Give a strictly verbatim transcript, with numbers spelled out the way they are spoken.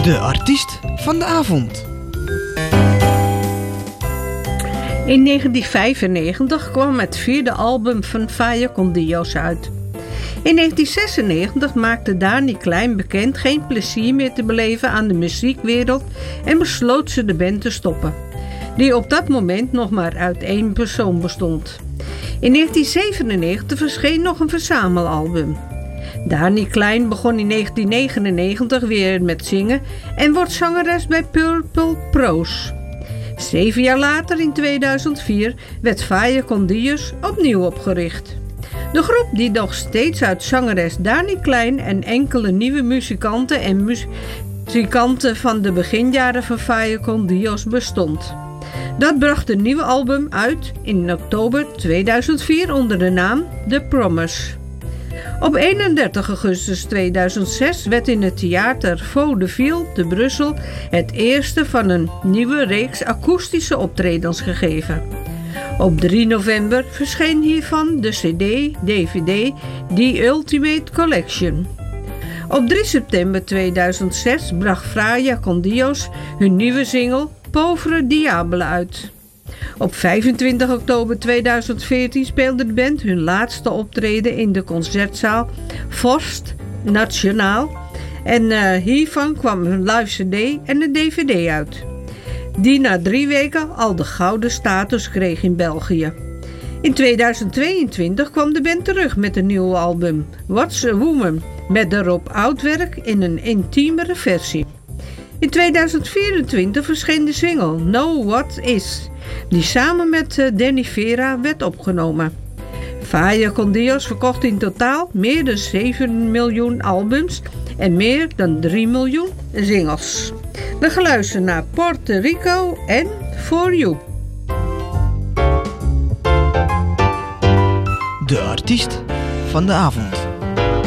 De artiest van de avond. In negentien vijfennegentig kwam het vierde album van Faya con Dios uit. In negentien zesennegentig maakte Dani Klein bekend geen plezier meer te beleven aan de muziekwereld en besloot ze de band te stoppen, die op dat moment nog maar uit één persoon bestond. In negentien zevenennegentig verscheen nog een verzamelalbum. Dani Klein begon in negentien negenennegentig weer met zingen en wordt zangeres bij Purple Prose. Zeven jaar later, in tweeduizend vier, werd Faya con Dios opnieuw opgericht. De groep, die nog steeds uit zangeres Dani Klein en enkele nieuwe muzikanten en muzikanten van de beginjaren van Faya con Dios bestond. Dat bracht een nieuw album uit in oktober tweeduizend vier onder de naam The Promise. Op eenendertig augustus tweeduizend zes werd in het Theater Vaudeville te Brussel het eerste van een nieuwe reeks akoestische optredens gegeven. Op drie november verscheen hiervan de cd D V D The Ultimate Collection. Op drie september tweeduizend zes bracht Faya con Dios hun nieuwe single Pauvre Diable uit. Op vijfentwintig oktober tweeduizend veertien speelde de band hun laatste optreden in de concertzaal Forst Nationaal en uh, hiervan kwam hun live cd en een D V D uit, die na drie weken al de gouden status kreeg in België. In tweeduizend tweeëntwintig kwam de band terug met een nieuw album, What's a Woman, met daarop oud werk in een intiemere versie. In tweeduizend vierentwintig verscheen de single Know What Is, die samen met Danny Vera werd opgenomen. Faya con Dios verkocht in totaal meer dan zeven miljoen albums en meer dan drie miljoen singles. We gaan luisteren naar Puerto Rico en For You. De artiest van de avond.